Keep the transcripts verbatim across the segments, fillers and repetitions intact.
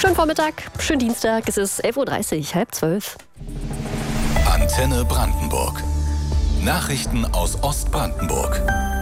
Schönen Vormittag, schönen Dienstag, es ist elf Uhr dreißig, halb zwölf. Antenne Brandenburg. Nachrichten aus Ostbrandenburg.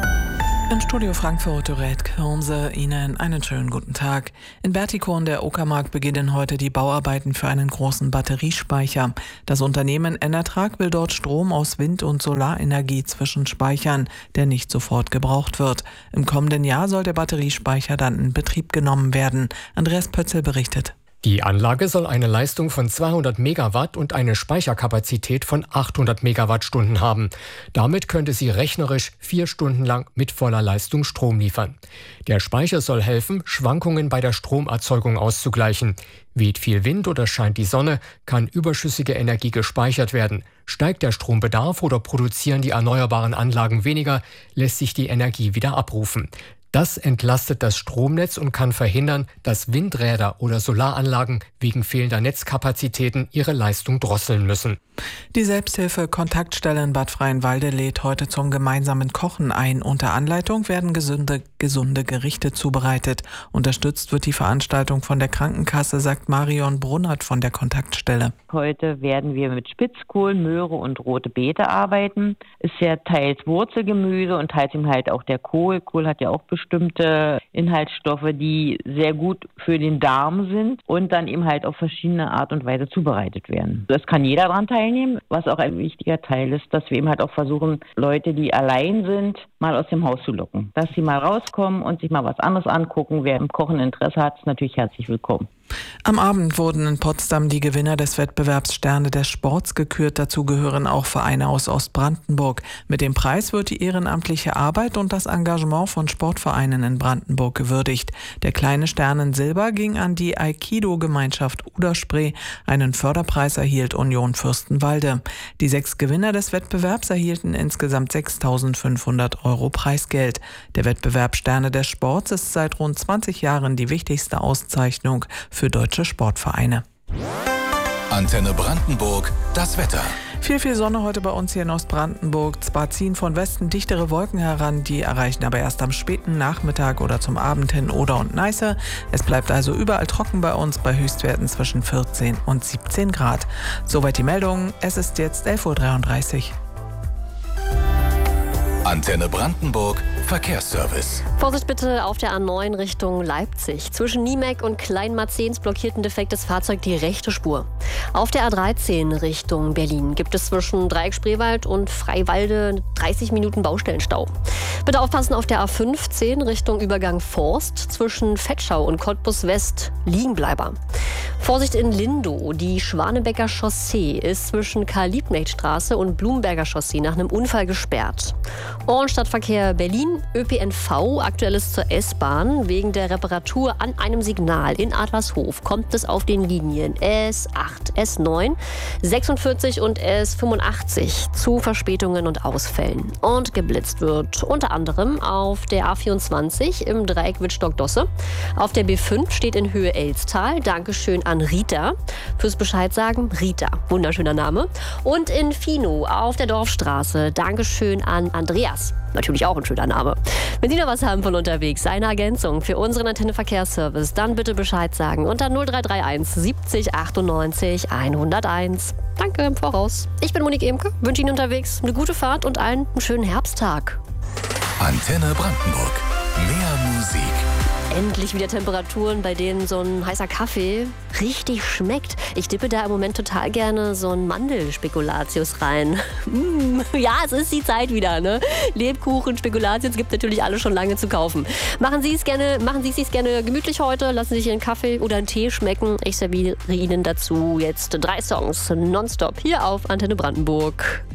Im Studio Frankfurt, Dorette Kirmse, Ihnen einen schönen guten Tag. In Bertikon der Uckermark beginnen heute die Bauarbeiten für einen großen Batteriespeicher. Das Unternehmen Enertrag will dort Strom aus Wind- und Solarenergie zwischenspeichern, der nicht sofort gebraucht wird. Im kommenden Jahr soll der Batteriespeicher dann in Betrieb genommen werden. Andreas Pötzel berichtet. Die Anlage soll eine Leistung von zweihundert Megawatt und eine Speicherkapazität von achthundert Megawattstunden haben. Damit könnte sie rechnerisch vier Stunden lang mit voller Leistung Strom liefern. Der Speicher soll helfen, Schwankungen bei der Stromerzeugung auszugleichen. Weht viel Wind oder scheint die Sonne, kann überschüssige Energie gespeichert werden. Steigt der Strombedarf oder produzieren die erneuerbaren Anlagen weniger, lässt sich die Energie wieder abrufen. Das entlastet das Stromnetz und kann verhindern, dass Windräder oder Solaranlagen wegen fehlender Netzkapazitäten ihre Leistung drosseln müssen. Die Selbsthilfe-Kontaktstelle in Bad Freienwalde lädt heute zum gemeinsamen Kochen ein. Unter Anleitung werden gesunde, gesunde Gerichte zubereitet. Unterstützt wird die Veranstaltung von der Krankenkasse, sagt Marion Brunnert von der Kontaktstelle. Heute werden wir mit Spitzkohl, Möhre und rote Beete arbeiten. Ist ja teils Wurzelgemüse und teils eben halt auch der Kohl. Kohl hat ja auch bestimmte Inhaltsstoffe, die sehr gut für den Darm sind und dann eben halt auf verschiedene Art und Weise zubereitet werden. Das kann jeder daran teilnehmen, was auch ein wichtiger Teil ist, dass wir eben halt auch versuchen, Leute, die allein sind, mal aus dem Haus zu locken. Dass sie mal rauskommen und sich mal was anderes angucken. Wer im Kochen Interesse hat, ist natürlich herzlich willkommen. Am Abend wurden in Potsdam die Gewinner des Wettbewerbs Sterne des Sports gekürt. Dazu gehören auch Vereine aus Ostbrandenburg. Mit dem Preis wird die ehrenamtliche Arbeit und das Engagement von Sportvereinen in Brandenburg gewürdigt. Der kleine Stern in Silber ging an die Aikido-Gemeinschaft Uderspree. Einen Förderpreis erhielt Union Fürstenwalde. Die sechs Gewinner des Wettbewerbs erhielten insgesamt sechstausendfünfhundert Euro Preisgeld. Der Wettbewerb Sterne des Sports ist seit rund zwanzig Jahren die wichtigste Auszeichnung für deutsche Sportvereine. Antenne Brandenburg, das Wetter. Viel, viel Sonne heute bei uns hier in Ostbrandenburg. Zwar ziehen von Westen dichtere Wolken heran, die erreichen aber erst am späten Nachmittag oder zum Abend hin Oder und Neiße. Es bleibt also überall trocken bei uns bei Höchstwerten zwischen vierzehn und siebzehn Grad. Soweit die Meldung. Es ist jetzt elf Uhr dreiunddreißig. Antenne Brandenburg, Verkehrsservice. Vorsicht bitte auf der A neun Richtung Leipzig. Zwischen Niemeck und Kleinmarzens blockiert ein defektes Fahrzeug die rechte Spur. Auf der A dreizehn Richtung Berlin gibt es zwischen Dreieck Spreewald und Freiwalde dreißig Minuten Baustellenstau. Bitte aufpassen auf der A fünfzehn Richtung Übergang Forst. Zwischen Vetschau und Cottbus West Liegenbleiber. Vorsicht in Lindow. Die Schwanebecker Chaussee ist zwischen Karl-Liebknecht-Straße und Blumberger Chaussee nach einem Unfall gesperrt. Ohrenstadtverkehr Berlin, Ö P N V, aktuelles zur S-Bahn. Wegen der Reparatur an einem Signal in Adlershof kommt es auf den Linien S acht, S neun, sechsundvierzig und S fünfundachtzig zu Verspätungen und Ausfällen. Und geblitzt wird unter anderem auf der A vierundzwanzig im Dreieck Wittstock-Dosse. Auf der B fünf steht in Höhe Elstal. Dankeschön an Rita. Fürs Bescheid sagen, Rita. Wunderschöner Name. Und in Fino auf der Dorfstraße. Dankeschön an Andreas. Natürlich auch ein schöner Name. Wenn Sie noch was haben von unterwegs, eine Ergänzung für unseren Antenne Verkehrsservice, dann bitte Bescheid sagen unter null drei drei eins siebzig achtundneunzig hunderteins. Danke im Voraus. Ich bin Monique Emke, wünsche Ihnen unterwegs eine gute Fahrt und allen einen schönen Herbsttag. Antenne Brandenburg. Mehr Musik. Endlich wieder Temperaturen, bei denen so ein heißer Kaffee richtig schmeckt. Ich dippe da im Moment total gerne so ein Mandelspekulatius rein. Mm, ja, es ist die Zeit wieder, ne? Lebkuchen, Spekulatius gibt natürlich alle schon lange zu kaufen. Machen Sie es gerne, machen Sie es sich gerne gemütlich heute, lassen Sie sich Ihren Kaffee oder einen Tee schmecken. Ich serviere Ihnen dazu jetzt drei Songs nonstop hier auf Antenne Brandenburg.